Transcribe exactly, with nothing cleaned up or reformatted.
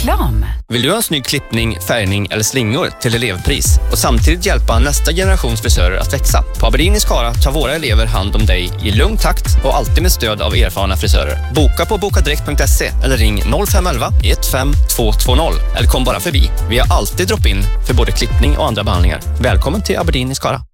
Reklam. Vill du ha en snygg klippning, färgning eller slingor till elevpris och samtidigt hjälpa nästa generations frisörer att växa? På Aberdeen i Skara tar våra elever hand om dig i lugn takt och alltid med stöd av erfarna frisörer. Boka på bokadirekt punkt se eller ring noll fem ett ett ett fem två två noll eller kom bara förbi. Vi har alltid drop-in för både klippning och andra behandlingar. Välkommen till Aberdeen i Skara.